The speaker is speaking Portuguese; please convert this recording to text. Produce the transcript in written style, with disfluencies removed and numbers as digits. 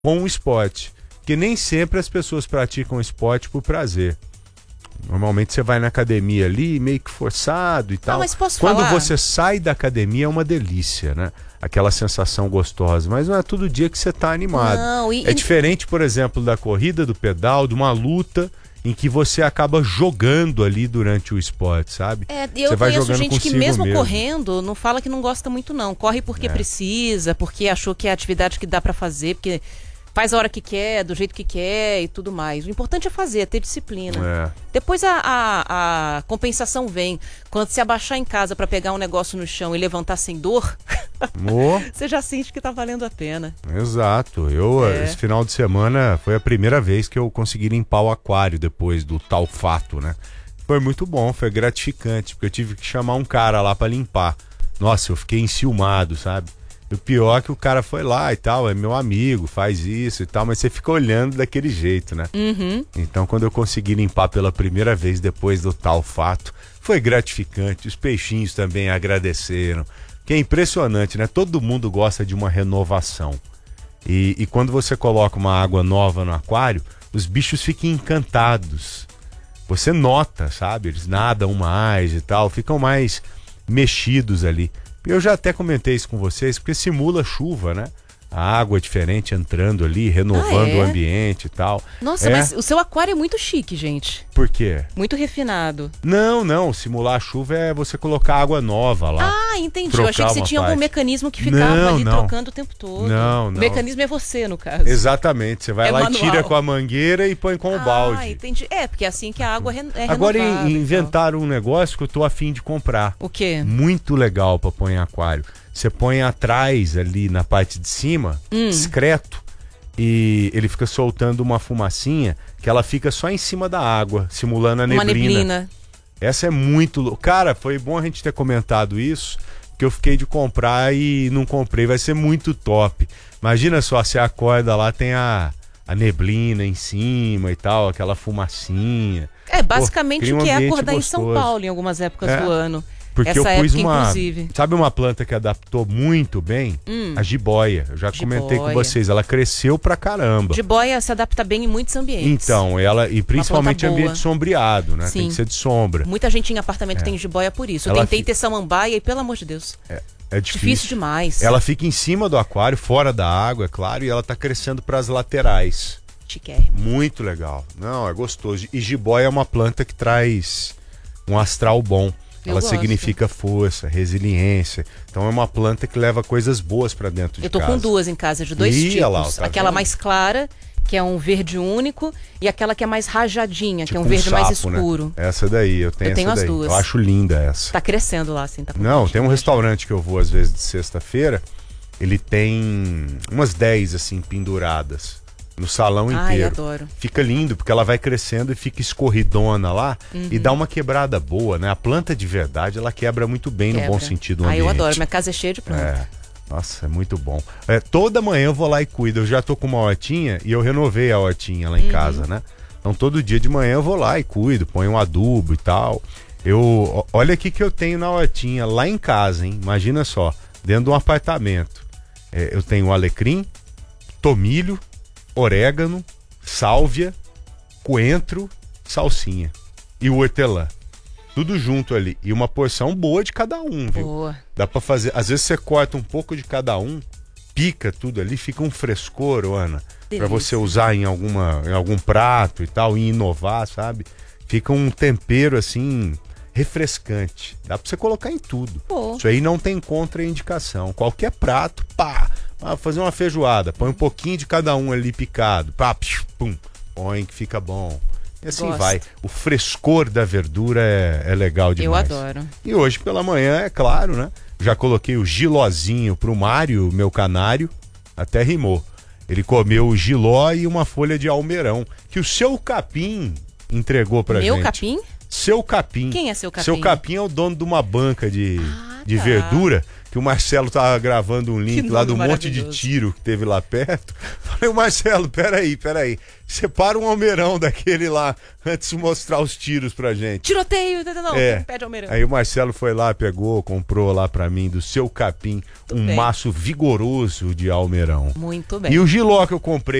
com o esporte. Porque nem sempre as pessoas praticam esporte por prazer. Normalmente você vai na academia ali, meio que forçado e tal. Mas posso Quando falar? você sai da academia é uma delícia, né? Aquela sensação gostosa. Mas não é todo dia que você tá animado. Não, É diferente, por exemplo, da corrida, do pedal, de uma luta em que você acaba jogando ali durante o esporte, sabe? Eu você vai conheço jogando gente que consigo mesmo correndo não fala que não gosta muito não. Corre porque É. precisa, porque achou que é a atividade que dá pra fazer, porque faz a hora que quer, do jeito que quer e tudo mais. O importante é fazer, é ter disciplina. É. Depois a compensação vem. Quando você abaixar em casa pra pegar um negócio no chão e levantar sem dor, você já sente que tá valendo a pena. Exato. Esse final de semana foi a primeira vez que eu consegui limpar o aquário depois do tal fato, né? Foi muito bom, foi gratificante, porque eu tive que chamar um cara lá pra limpar. Nossa, eu fiquei enciumado, sabe? E o pior é que o cara foi lá e tal, é meu amigo, faz isso e tal, mas você fica olhando daquele jeito, né? Uhum. Então, quando eu consegui limpar pela primeira vez depois do tal fato, foi gratificante. Os peixinhos também agradeceram. Que é impressionante, né? Todo mundo gosta de uma renovação. E quando você coloca uma água nova no aquário, os bichos ficam encantados. Você nota, sabe? Eles nadam mais e tal, ficam mais mexidos ali. Eu já até comentei isso com vocês, porque simula chuva, né? A água é diferente entrando ali, renovando o ambiente e tal. Nossa, mas o seu aquário é muito chique, gente. Por quê? Muito refinado. Não. Simular chuva é você colocar água nova lá. Ah, entendi. Eu achei que você tinha algum mecanismo que ficava ali trocando o tempo todo. Não. O mecanismo é você, no caso. Exatamente. Você vai lá manual. E tira com a mangueira e põe com o balde. Ah, entendi. Porque é assim que a água é renovada. Agora inventaram um negócio que eu tô a fim de comprar. O quê? Muito legal pra pôr em aquário. Você põe atrás ali na parte de cima, discreto, e ele fica soltando uma fumacinha que ela fica só em cima da água, simulando a neblina. Uma neblina. Essa é muito... Cara, foi bom a gente ter comentado isso, porque eu fiquei de comprar e não comprei. Vai ser muito top. Imagina só, você acorda lá, tem a neblina em cima e tal, aquela fumacinha. Basicamente o que é acordar gostoso. Em São Paulo em algumas épocas do ano. Porque essa eu pus época, inclusive. Sabe uma planta que adaptou muito bem? A jiboia. Eu já comentei com vocês. Ela cresceu pra caramba. Jiboia se adapta bem em muitos ambientes. Então, e principalmente ambiente sombreado, né? Sim. Tem que ser de sombra. Muita gente em apartamento tem jiboia por isso. Eu tentei ter samambaia e, pelo amor de Deus, é difícil demais. Ela fica em cima do aquário, fora da água, é claro, e ela tá crescendo pras laterais. Chiquérrimo. Muito legal. Não, é gostoso. E jiboia é uma planta que traz um astral bom. Ela significa força, resiliência. Então é uma planta que leva coisas boas pra dentro de casa. Eu tô com duas em casa, de dois tipos. Aquela mais clara, que é um verde único, e aquela que é mais rajadinha, que é um verde mais escuro. Né? Essa daí, eu tenho as duas. Eu acho linda essa. Tá crescendo lá, assim. Tá Não, tem um restaurante que eu vou às vezes de sexta-feira, ele tem umas 10 assim penduradas no salão inteiro. Ai, adoro. Fica lindo, porque ela vai crescendo e fica escorridona lá e dá uma quebrada boa, né? A planta de verdade, ela quebra muito bem no bom sentido. Eu adoro, minha casa é cheia de planta. Nossa, é muito bom. Toda manhã eu vou lá e cuido. Eu já tô com uma hortinha e eu renovei a hortinha lá em casa, né? Então todo dia de manhã eu vou lá e cuido, ponho um adubo e tal. Olha aqui que eu tenho na hortinha lá em casa, hein? Imagina só, dentro de um apartamento. Eu tenho alecrim, tomilho, orégano, sálvia, coentro, salsinha e o hortelã. Tudo junto ali. E uma porção boa de cada um, viu? Boa. Dá pra fazer. Às vezes você corta um pouco de cada um, pica tudo ali, fica um frescor, Ana. Delícia. Pra você usar em algum prato e tal, e inovar, sabe? Fica um tempero assim, refrescante. Dá pra você colocar em tudo. Pô. Isso aí não tem contraindicação. Qualquer prato, pá. Fazer uma feijoada, põe um pouquinho de cada um ali picado, pá, pum, põe que fica bom. E assim vai. O frescor da verdura é legal demais. Eu adoro. E hoje pela manhã, é claro, né? Já coloquei o gilozinho pro Mário, meu canário, até rimou. Ele comeu o giló e uma folha de almeirão, que o seu Capim entregou pra gente. Meu capim? Seu Capim. Quem é seu capim? Seu Capim é o dono de uma banca de... de verdura, que o Marcelo tava gravando um link lá do monte de tiro que teve lá perto. Falei, o Marcelo, peraí. Separa um almeirão daquele lá antes de mostrar os tiros pra gente. Tiroteio, não, pede almeirão. Aí o Marcelo foi lá, pegou, comprou lá pra mim do Seu Capim maço vigoroso de almeirão. Muito bem. E o giló que eu comprei